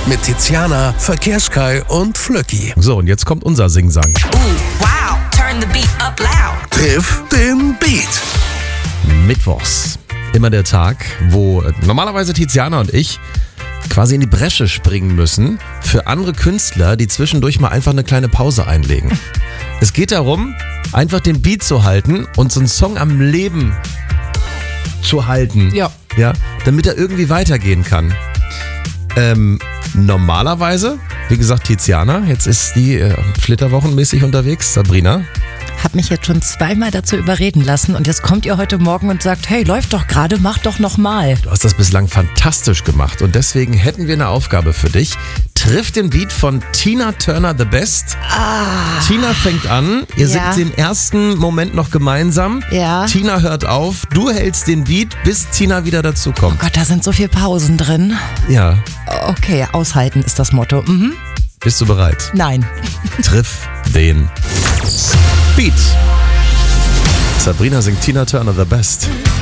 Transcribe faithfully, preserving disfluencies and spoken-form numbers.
mit Tiziana, Verkehrskai und Flöcki. So, und jetzt kommt unser Singsang. Ooh, wow, turn the beat up loud. Triff den Beat. Mittwochs. Immer der Tag, wo normalerweise Tiziana und ich quasi in die Bresche springen müssen für andere Künstler, die zwischendurch mal einfach eine kleine Pause einlegen. Es geht darum, einfach den Beat zu halten und so einen Song am Leben zu halten. Ja. Ja, damit er irgendwie weitergehen kann. Ähm, normalerweise, wie gesagt, Tiziana, jetzt ist die äh, flitterwochenmäßig unterwegs. Sabrina. Hab mich jetzt schon zweimal dazu überreden lassen und jetzt kommt ihr heute Morgen und sagt, hey, läuft doch gerade, mach doch nochmal. Du hast das bislang fantastisch gemacht und deswegen hätten wir eine Aufgabe für dich. Triff den Beat von Tina Turner The Best. Ah. Tina fängt an, ihr Ja. singt den ersten Moment noch gemeinsam. Ja. Tina hört auf, du hältst den Beat, bis Tina wieder dazukommt. Oh Gott, da sind so viele Pausen drin. Ja, Okay, aushalten ist das Motto. Mhm. bist du bereit? Nein. Triff den Beat. Sabrina singt Tina Turner The Best.